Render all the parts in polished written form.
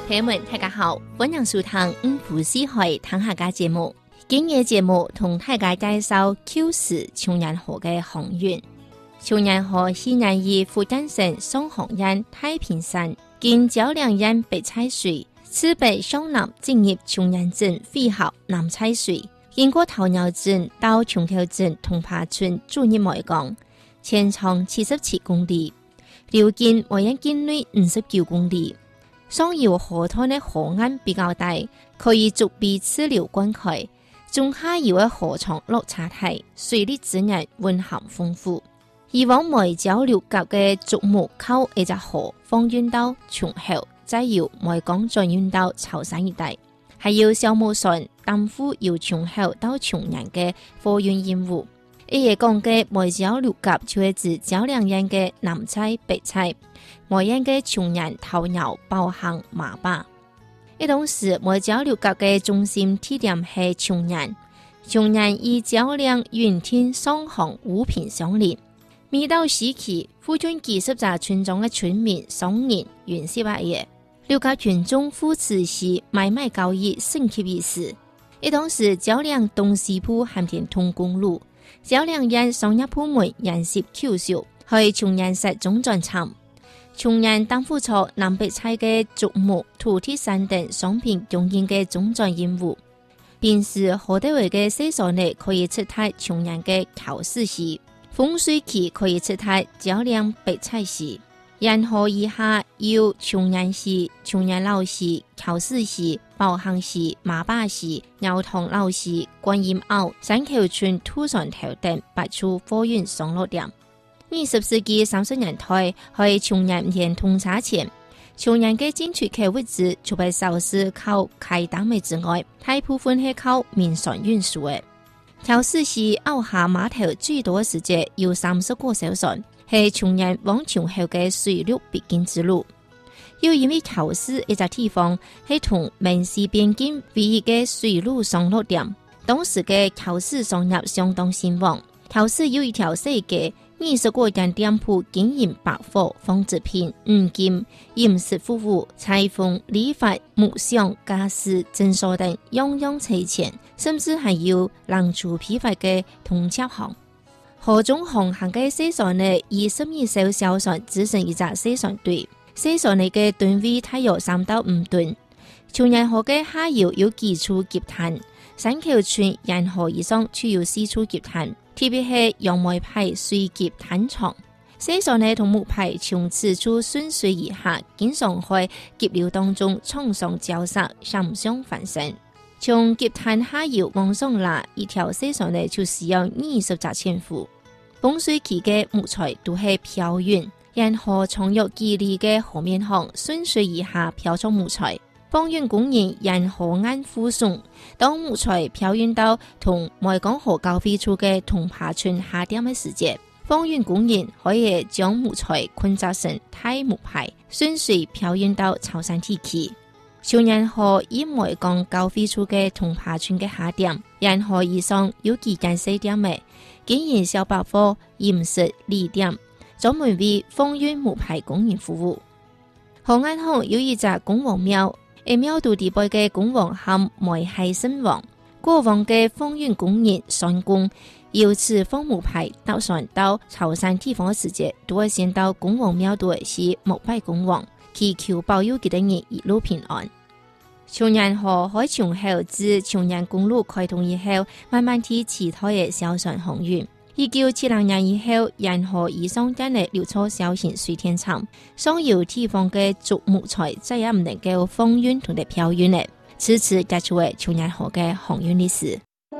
朋友们，大家好，歡迎收聽五湖四海聽客家節目。今日節目同大家介紹舊時瓊岩河嘅航運。瓊岩河是源於福建省雙紅縣太平山，經蕉梁縣北採水，自北向南進入瓊岩鎮匯合南採水，經過桃鳥鎮到瓊口鎮同爬村注入梅江，全長77公里，流經梅縣境內59公里。上游河灘的河岸比較大，可以逐步支流灌溉。中下游的河床落差大，水利資源蘊含豐富。以往梅蕉六甲嘅竹木靠一隻河放運到瓊口，再由梅江轉運到潮汕一帶，還有小木船擔負由瓊口到瓊岩嘅貨運任務。一夜講嘅梅蕉六甲就係指蕉梁縣嘅南採北採，梅縣嘅瓊岩桃鳥包行馬壩。一當時梅蕉六甲嘅中心地點係瓊岩，瓊岩以蕉梁雲天雙行五坪相連。每到時期，附近幾十隻村莊嘅村民雙人雲絲百葉，六甲群眾扶持時買賣交易升級意思。一當時蕉梁東西部含田通公路。蕉梁縣商業部門沿涉橋上，係瓊岩市總站站。瓊岩擔負咗南北採嘅竹木、土鐵山等商品供應嘅總站任務。平時河底圍嘅西所內可以出太瓊岩嘅橋市市，豐水期可以出太蕉梁北採市。沿河以下有瓊岩市、瓊岩老市、橋市市、寶行市、馬壩市、牛塘老市、觀音坳、山口村土船頭等8處貨運上落點。20世紀30年代係瓊岩縣通查前，瓊岩嘅進出口位置除被少是靠開檔位之外，大部分係靠民船運輸嘅。橋市市澳下碼頭最多嘅時節有30個小船。係瓊岩往瓊口嘅水陸必經之路，又因為橋市一個地方係同閩西邊境唯一嘅水陸上落點，當時嘅橋市商業相當興旺。橋市有一條細街，20個間店鋪經營百貨、紡織品、五金、飲食服務、裁縫、理髮、木匠、家私、診所等樣樣齊全，甚至還有人造批發嘅通緝行。河中航行嘅西船呢，以12艘小船組成一隻西船隊。西船呢嘅噸位大約3到5噸。瓊岩河嘅下游有幾處急灘，山口村沿河以上就有4處急灘，特別係楊梅派水急灘場。西船呢同木派從此處順水而下，經常喺急流當中衝上交殺，相相翻身。從急灘下游往上拉一條西船呢，就需要20隻前夫。豐水期嘅木材都係漂運，沿河長約幾里嘅河面上順水而下漂出木材，放運工人沿河岸護送，當木材漂運到同梅江河交匯處嘅同爬村下點嘅時節，放運工人可以將木材捆紮成大木牌，順水漂運到潮汕地區。瓊岩河以梅江交匯處嘅同爬村嘅下點，沿河以上有幾間細點嘅經營小百貨、飲食、利店，專門為放運木牌工人服務。河岸上有一隻公王廟，廟度地背嘅公王喊梅海身王。過往嘅放運工人上工，由此放木牌搭船到潮汕地方嘅時節，都會先到公王廟度是膜拜公王，祈求保佑佢哋人一路平安。瓊岩河喺瓊口至瓊岩公路開通以後，慢慢地其他嘅小船航運。1970年以後，沿河以上間嘅流出小型水電廠，上游地方嘅竹木材再也唔能夠放運同埋漂運咧，此次結束咗瓊岩河嘅航運歷史。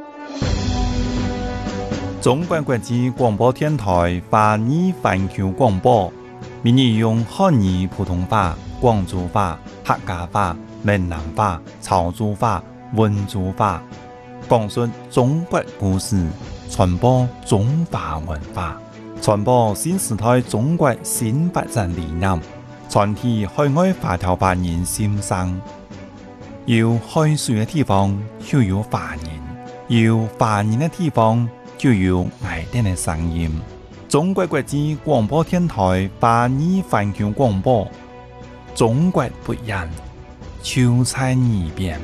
中國國際廣播電台華語環球廣播，每日用漢語普通話、廣州話、客家話、閩南話、潮州話、溫州話，講述中國故事，傳播中華文化，傳播新時代中國新發展理念，傳遞海外華僑華人心聲。有海水嘅地方就有華人，有華人嘅地方就有愛聽嘅聲音。中國國際廣播電台華語環球廣播，中國不一樣。 就在耳边。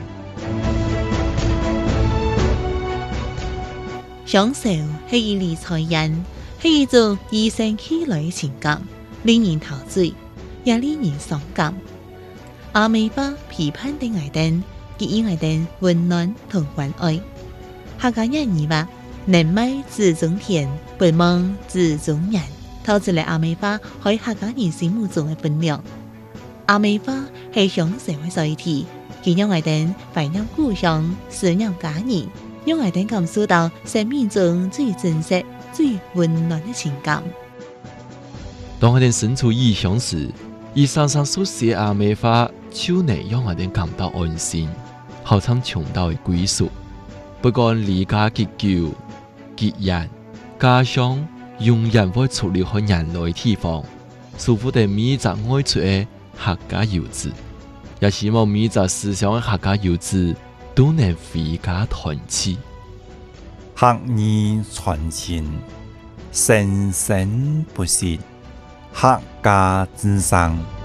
享受係以理財人，係一種與生俱來嘅情感，令人陶醉，也令人傷感。阿美巴批判的愛燈，給予愛燈溫暖同關愛。客家人語話：能賣自種田，不忘自種人。透出嚟阿美巴喺客家人心目中嘅分量。阿美巴係享受嘅載體，佢讓愛燈懷念故鄉，思念家人。讓愛燈感受到生命中最真實、最溫暖的情感。 當愛燈身處異鄉時，伊常常所寫阿美話，就能讓愛燈感到安心，好像尋到嘅歸屬。不管離家結久、結緣、家鄉，永遠會出離開人類地方，守護着每一個愛出嘅客家遊子，也希望每一個思鄉嘅客家遊子都能回家團聚， 客語傳情，生生不息，客家之聲。